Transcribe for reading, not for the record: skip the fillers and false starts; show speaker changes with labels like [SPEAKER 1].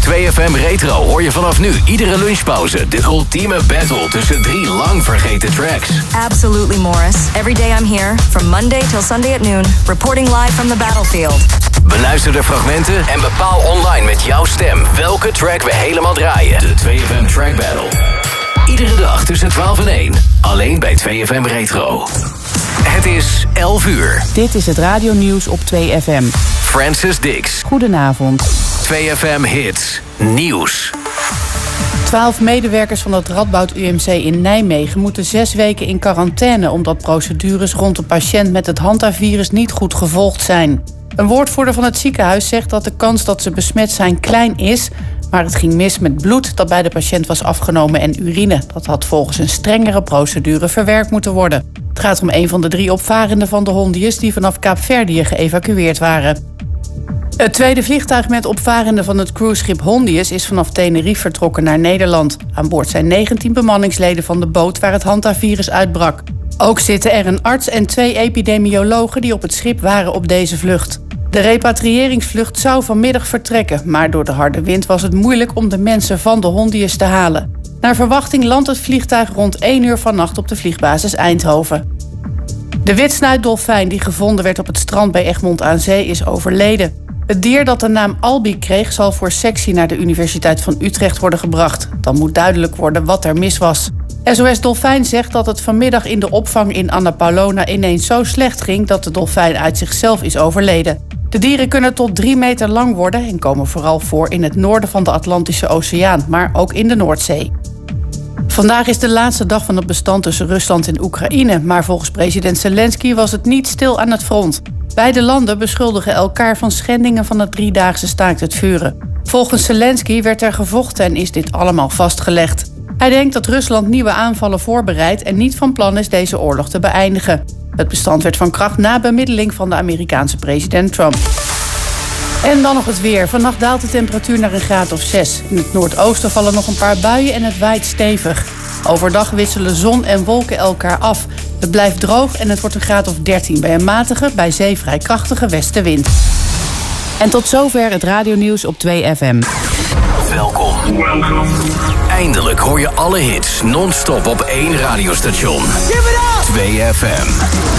[SPEAKER 1] 2FM Retro hoor je vanaf nu iedere lunchpauze de ultieme battle tussen 3 lang vergeten tracks.
[SPEAKER 2] Absolutely, Morris. Every day I'm here, from Monday till Sunday at noon, reporting live from the battlefield.
[SPEAKER 1] Beluister de fragmenten en bepaal online met jouw stem welke track we helemaal draaien. De 2FM Track Battle. Iedere dag tussen 12 en 1. Alleen bij 2FM Retro. Het is 11 uur.
[SPEAKER 3] Dit is het radionieuws op 2FM.
[SPEAKER 1] Francis Dix.
[SPEAKER 3] Goedenavond.
[SPEAKER 1] 2FM Hits. Nieuws.
[SPEAKER 3] 12 medewerkers van het Radboud UMC in Nijmegen moeten 6 weken in quarantaine, omdat procedures rond een patiënt met het hantavirus niet goed gevolgd zijn. Een woordvoerder van het ziekenhuis zegt dat de kans dat ze besmet zijn klein is, maar het ging mis met bloed dat bij de patiënt was afgenomen en urine. Dat had volgens een strengere procedure verwerkt moeten worden. Het gaat om een van de 3 opvarenden van de Hondius die vanaf Kaapverdië geëvacueerd waren. Het tweede vliegtuig met opvarenden van het cruiseschip Hondius is vanaf Tenerife vertrokken naar Nederland. Aan boord zijn 19 bemanningsleden van de boot waar het hantavirus uitbrak. Ook zitten er een arts en 2 epidemiologen die op het schip waren op deze vlucht. De repatriëringsvlucht zou vanmiddag vertrekken, maar door de harde wind was het moeilijk om de mensen van de Hondius te halen. Naar verwachting landt het vliegtuig rond 1 uur vannacht op de vliegbasis Eindhoven. De witsnuitdolfijn die gevonden werd op het strand bij Egmond aan Zee is overleden. Het dier dat de naam Albi kreeg zal voor sectie naar de Universiteit van Utrecht worden gebracht. Dan moet duidelijk worden wat er mis was. SOS Dolfijn zegt dat het vanmiddag in de opvang in Anna Paulowna ineens zo slecht ging dat de dolfijn uit zichzelf is overleden. De dieren kunnen tot 3 meter lang worden en komen vooral voor in het noorden van de Atlantische Oceaan, maar ook in de Noordzee. Vandaag is de laatste dag van het bestand tussen Rusland en Oekraïne, maar volgens president Zelensky was het niet stil aan het front. Beide landen beschuldigen elkaar van schendingen van het 3-daagse staakt het vuren. Volgens Zelensky werd er gevochten en is dit allemaal vastgelegd. Hij denkt dat Rusland nieuwe aanvallen voorbereidt en niet van plan is deze oorlog te beëindigen. Het bestand werd van kracht na bemiddeling van de Amerikaanse president Trump. En dan nog het weer. Vannacht daalt de temperatuur naar een graad of 6. In het noordoosten vallen nog een paar buien en het waait stevig. Overdag wisselen zon en wolken elkaar af. Het blijft droog en het wordt een graad of 13 bij een matige, bij zee vrij krachtige westenwind. En tot zover het radionieuws op 2FM.
[SPEAKER 1] Welkom. Eindelijk hoor je alle hits non-stop op 1 radiostation. 2FM.